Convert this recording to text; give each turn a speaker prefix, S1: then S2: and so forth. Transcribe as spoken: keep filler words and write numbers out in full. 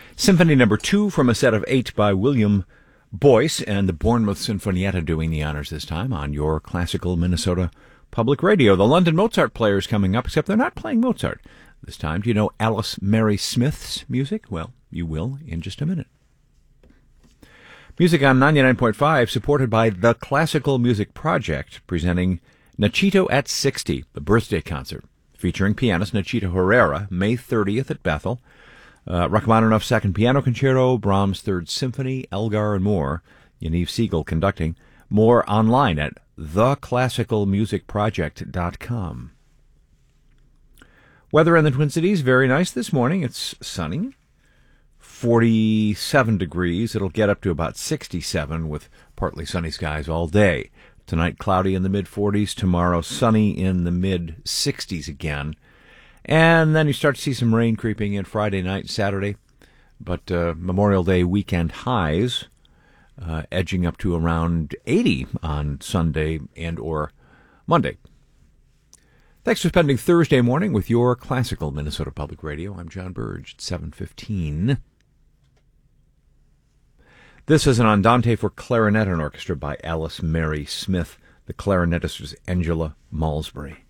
S1: Symphony number two from a set of eight by William Boyce and the Bournemouth Sinfonietta doing the honors this time on your classical Minnesota Public Radio. The London Mozart Players coming up, except they're not playing Mozart this time. Do you know Alice Mary Smith's music? Well, you will in just a minute. Music on ninety-nine point five, supported by the Classical Music Project, presenting Nachito at sixty, the birthday concert, featuring pianist Nachito Herrera, May thirtieth at Bethel. Uh, Rachmaninoff's Second Piano Concerto, Brahms' Third Symphony, Elgar, and more. Yaniv Siegel conducting. More online at the classical music project dot com. Weather in the Twin Cities, very nice this morning. It's sunny, forty-seven degrees. It'll get up to about sixty-seven with partly sunny skies all day. Tonight, cloudy in the mid-forties. Tomorrow, sunny in the mid-sixties again. And then you start to see some rain creeping in Friday night, Saturday. But uh, Memorial Day weekend highs uh, edging up to around eighty on Sunday and or Monday. Thanks for spending Thursday morning with your classical Minnesota Public Radio. I'm John Burge at seven fifteen. This is an Andante for clarinet and orchestra by Alice Mary Smith. The clarinetist is Angela Malsbury.